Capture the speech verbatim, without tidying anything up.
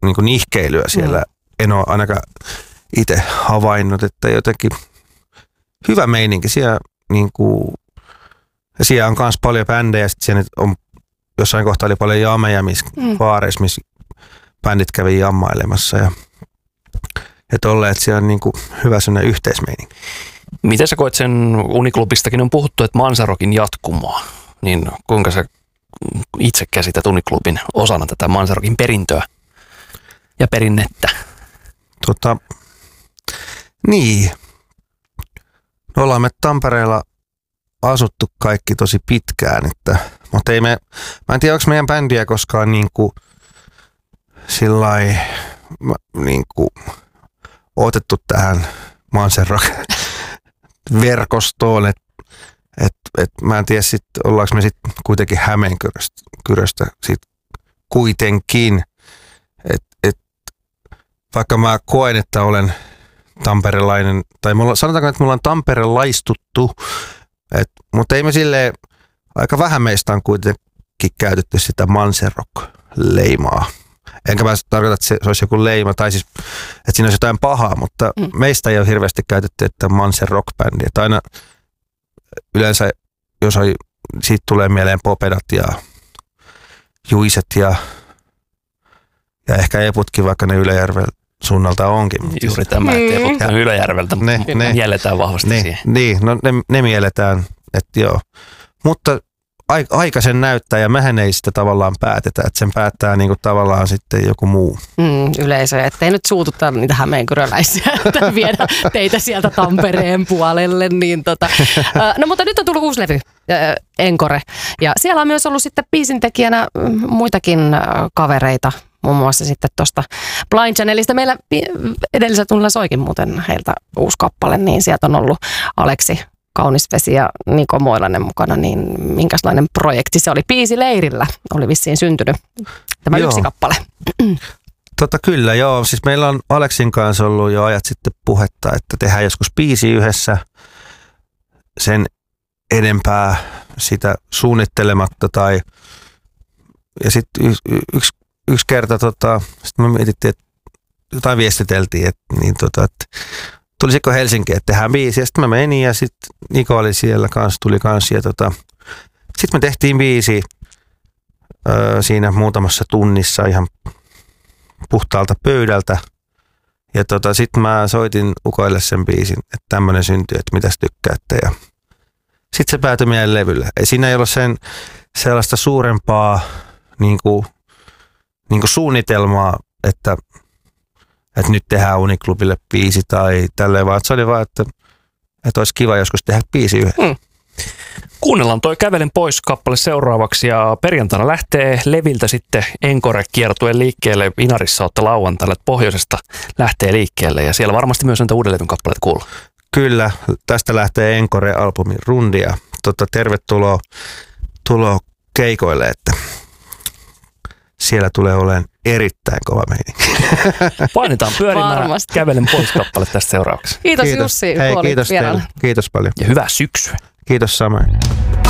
niin kuin nihkeilyä siellä. Mm. En ole ainakaan itse havainnut, että jotenkin hyvä meininki. Siellä, niin kuin, siellä on myös paljon bändejä. Sitten siellä on, jossain kohtaa oli paljon jameja, missä mm. baareissa, missä bändit kävi jammailemassa. Ja, ja tolleen, että siellä on niin kuin hyvä sellainen yhteismeininki. Miten sä koet sen, Uniklubistakin on puhuttu, että Manzarokin jatkumoa, niin kuinka sä itse käsität Uniklubin osana tätä Manzarokin perintöä ja perinnettä? Tota, niin, me ollaan me Tampereella asuttu kaikki tosi pitkään, että, mutta ei me, mä en tiedä, onko meidän bändiä koskaan niin kuin sillai, niin kuin otettu tähän Manzarok verkostoon, että et, et, mä en tiedä, sit, ollaanko me sitten kuitenkin Hämeenkyröstä sit kuitenkin, että et, vaikka mä koen, että olen tamperelainen, tai mulla, sanotaanko, että mulla on tamperelaistuttu, et, mutta ei me silleen, aika vähän meistä on kuitenkin käytetty sitä Manzarok-leimaa. Enkä mä tarkoita, että se olisi joku leima, tai siis, että siinä olisi jotain pahaa, mutta mm. meistä ei ole hirveästi käytetty, että Manzarok-bändi. Että aina yleensä, jos on, siitä tulee mieleen Popedat ja Juiset ja, ja ehkä Eputkin, vaikka ne Ylöjärven suunnalta onkin. Juuri tämä, että Eput on Ylöjärveltä, ne, ne, mielletään vahvasti ne, siihen. Niin, no ne, ne mielletään, että joo. Mutta aika sen näyttää ja mehän ei sitä tavallaan päätetä, että sen päättää niinku tavallaan sitten joku muu. Mm, yleisö, ettei nyt suututtaa niitä hämeenkyröläisiä, että viedä teitä sieltä Tampereen puolelle. Niin tota. No mutta nyt on tullut uusi levy, Encore, ja siellä on myös ollut sitten biisintekijänä muitakin kavereita, muun muassa sitten tuosta Blind Channelista. Meillä edellisellä tunnilla soikin muuten heiltä uusi kappale, niin sieltä on ollut Aleksi Kaunisvesi ja Niko Moilanen mukana, niin minkälainen projekti se oli? Biisileirillä oli vissiin syntynyt tämä joo. yksi kappale. Tota kyllä, joo. Siis meillä on Aleksin kanssa ollut jo ajat sitten puhetta, että tehdään joskus biisi yhdessä, sen enempää sitä suunnittelematta. Tai, ja sitten y- y- yksi, yksi kerta tota, sitten me mietittiin, että jotain viestiteltiin, että, niin tota, että tulisiko Helsinkiin, että tehdään biisi. Ja sitten mä menin ja sitten Niko oli siellä kanssa, tuli kanssa. Tota, sitten me tehtiin biisi ö, siinä muutamassa tunnissa ihan puhtaalta pöydältä. Ja tota, sitten mä soitin ukoille sen biisin, että tämmöinen syntyi, että mitäs tykkäätte. Ja sitten se päätyi meidän levylle. Ei siinä ei ole sen, sellaista suurempaa niin kuin, niin kuin suunnitelmaa, että että nyt tehdään Uniklubille biisi tai tälleen, vaan se oli vaan, että, että olisi kiva joskus tehdä biisi yhdessä. Mm. Kuunnellaan toi Kävelen pois -kappale seuraavaksi ja perjantaina lähtee Leviltä sitten Encore-kiertue liikkeelle. Inarissa olette lauantaina, että pohjoisesta lähtee liikkeelle ja siellä varmasti myös näitä uuden levyn kappaleita kuuluu. Kyllä, tästä lähtee Encore-albumin rundia. Tota, tervetuloa tulo keikoille, että siellä tulee olemaan erittäin kova meininki. Painetaan pyörimään Kävelen pois -kappale tästä seuraavaksi. Kiitos, kiitos Jussi. Hei, kiitos teille. Kiitos paljon. Ja hyvää syksyä. Kiitos samoin.